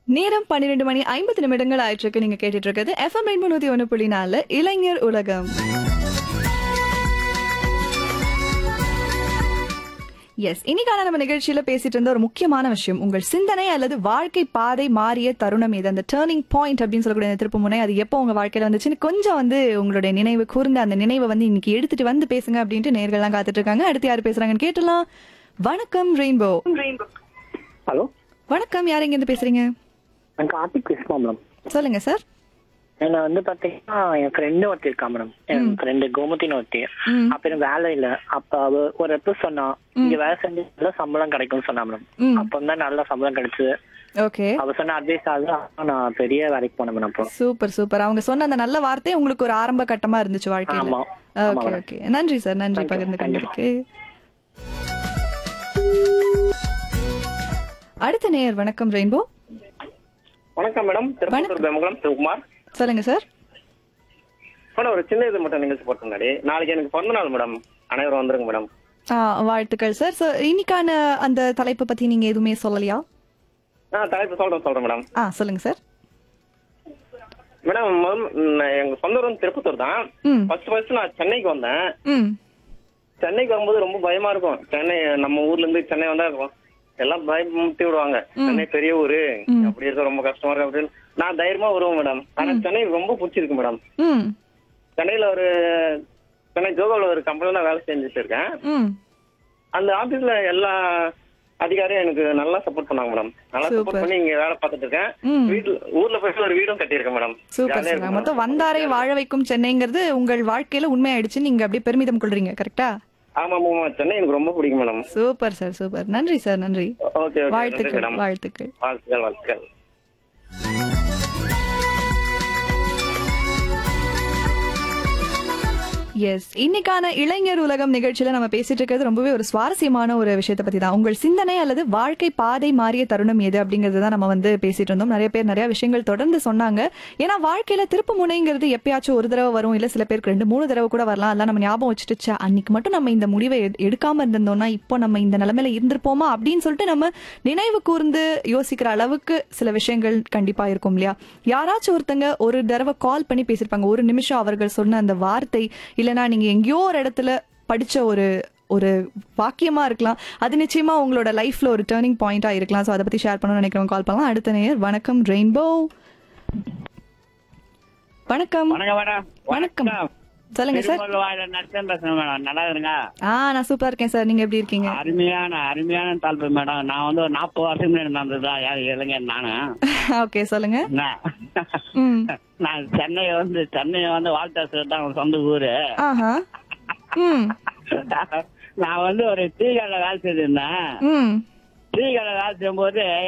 நேரம் 12:50 ஆயிட்டிருக்கு. நீங்க கேட்டுட்டு இருக்கிறது FM 101.4 இளைஞர் உலகம். எஸ், இன்னைக்கான நம்ம நிகழ்ச்சியில பேசிட்டு இருந்த ஒரு முக்கியமான விஷயம், உங்கள் சிந்தனை அல்லது வாழ்க்கை பாதை மாறிய தருணம் இது, அந்த டேர்னிங் பாயிண்ட் அப்படின்னு சொல்லக்கூடிய அந்த திருப்பு முனை, அது எப்போ உங்க வாழ்க்கையில வந்துச்சுன்னு கொஞ்சம் உங்களுடைய நினைவு கூர்ந்த அந்த நினைவை இன்னைக்கு எடுத்துட்டு வந்து பேசுங்க அப்படின்ட்டு நேயர்கள்லாம் காத்துட்டு இருக்காங்க. அடுத்து யாரு பேசுறாங்கன்னு கேட்டலாம். வணக்கம் ரெயின்போ. ஹலோ, வணக்கம், யார் எங்க இருந்து பேசுறீங்க? நான் கார்த்திக் பேசுமா மேடம். சொல்லுங்க சார். நான் பாத்தீங்கன்னா என் ஃப்ரெண்டு ஒருத்தி இருக்கா மேடம். என் ஃப்ரெண்டு கோமத்தின்னு ஒருத்தி. அப்ப எனக்கு வேலை இல்ல. அப்ப அவ ஒரு இடத்துல சொன்னா, இங்க வேலை செஞ்சு நல்ல சம்பளம் கிடைக்கும்னு சொன்னா மேடம். அப்ப தான் நல்ல சம்பளம் கிடைச்சது. ஓகே, அவ சொன்ன அட்வைஸ் நான் பெரிய வேலைக்கு போனேன் மேடம். அப்போ சூப்பர் சூப்பர். அவங்க சொன்ன அந்த நல்ல வார்த்தை உங்களுக்கு ஒரு ஆரம்ப கட்டமா இருந்துச்சு வாழ்க்கையில. ஆமா. ஓகே ஓகே, நன்றி சார், நன்றி பகிர்ந்துக்கிறதுக்கு. அடுத்த நேயர். வணக்கம் ரெயின்போ. வணக்கம் மேடம், திருப்பத்தூர் பெமகுளம் சிவகுமார். சொல்லுங்க சார். மேடம், ஒரு சின்ன இது மட்டும் நிகழ்ச்சி போட்டு முன்னாடி, நாளைக்கு எனக்கு பிறந்த நாள் மேடம். அனைவரும் வந்துருங்க மேடம். வாழ்த்துக்கள் சார். ஸோ இன்னைக்கான அந்த தலைப்பை பத்தி நீங்க எதுவுமே சொல்லலையா? தலைப்பு சொல்றேன் மேடம். சொல்லுங்க சார். மேடம், எங்க சொந்த ஊர் வந்து திருப்பத்தூர் தான். ஃபர்ஸ்ட் நான் சென்னைக்கு வந்தேன். சென்னைக்கு வரும்போது ரொம்ப பயமா இருக்கும். சென்னை நம்ம ஊர்ல இருந்து சென்னை வந்தா எல்லாம் பயமுத்தி விடுவாங்க. சென்னை பெரிய ஊரு, அப்படி இருக்க ரொம்ப கஷ்டமா இருக்கு அப்படின்னு நான் தைரியமா வருவேன் மேடம். ஆனா சென்னை ரொம்ப பிடிச்சிருக்கு மேடம். சென்னையில சென்னை ஜோகால ஒரு கம்பெனில வேலை செஞ்சுட்டு இருக்கேன். அந்த ஆபீஸ்ல எல்லா அதிகாரியும் எனக்கு நல்லா சப்போர்ட் பண்ணாங்க மேடம். நல்லா சப்போர்ட் பண்ணி இங்க வேலை பார்த்துட்டு இருக்கேன். வீட்டுல ஊர்ல போய் ஒரு வீடும் கட்டியிருக்கேன் மேடம். சூப்பர். மொத்தம் வந்தாரை வாழ வைக்கும் சென்னைங்கிறது உங்கள் வாழ்க்கையில உண்மையாயிடுச்சு, நீங்க அப்படியே பெருமிதம் கொள்றீங்க. கரெக்டா? ஆமா ஆமா, சென்னை எனக்கு ரொம்ப பிடிக்கும் மேடம். Super sir, super. நன்றி சார், நன்றி. வாழ்த்துக்கள் வாழ்த்துக்கள் வாழ்த்துக்கள் வாழ்த்துக்கள். எஸ், இன்னைக்கான இளைஞர் உலகம் நிகழ்ச்சியில நம்ம பேசிட்டு இருக்கிறது ரொம்பவே ஒரு சுவாரஸ்யமான ஒரு விஷயத்தை பத்தி தான். உங்கள் சிந்தனை அல்லது வாழ்க்கை பாதை மாறிய தருணம் எது அப்படிங்கறது தான் நம்ம பேசிட்டு இருந்தோம். நிறைய பேர் நிறைய விஷயங்கள் தொடர்ந்து சொன்னாங்க. ஏன்னா வாழ்க்கையில திருப்பு முனைங்கிறது எப்பயாச்சும் ஒரு தடவை வரும், இல்ல சில பேருக்கு 2-3 தடவை கூட வரலாம். அதெல்லாம் நம்ம ஞாபகம் வச்சுட்டு அன்னைக்கு மட்டும் நம்ம இந்த முடிவை எடுக்காம இருந்திருந்தோம்னா இப்போ நம்ம இந்த நிலைமையில இருந்திருப்போமா அப்படின்னு சொல்லிட்டு நம்ம நினைவு கூர்ந்து யோசிக்கிற அளவுக்கு சில விஷயங்கள் கண்டிப்பா இருக்கும் இல்லையா? யாராச்சும் ஒருத்தங்க ஒரு தடவை கால் பண்ணி பேசிருப்பாங்க. ஒரு நிமிஷம் அவர்கள் சொன்ன அந்த வார்த்தை, இல்லைன்னா நீங்க எங்கேயோ ஒரு இடத்துல படிச்ச ஒரு வாக்கியமா இருக்கலாம், அது நிச்சயமா உங்களோட லைஃப்ல ஒரு டேர்னிங் பாயிண்டா இருக்கலாம். சோ அதை பத்தி ஷேர் பண்ணணும்னு நினைக்கிறவங்க கால் பண்ணலாம். அடுத்த நேயர். வணக்கம் ரெயின்போ. வணக்கம். வணக்கம், சொல்லுங்க சார். நல்லா இருங்க. நான் சூப்பரா இருக்கேன் சார், நீங்க எப்படி இருக்கீங்க? அருமையான தலைப்பு மேடம். நான் ஒரு 40 வருஷம் முன்னாடி நடந்ததுதான் இளைஞர் நானு. ஓகே, சொல்லுங்க. நான் சென்னை வாழ்த்தாசு தான் சொந்த ஊரு. நான் ஒரு டீ கடையில வேலை செய்திருந்தேன். டீ கடையில வேலை செய்யும் போது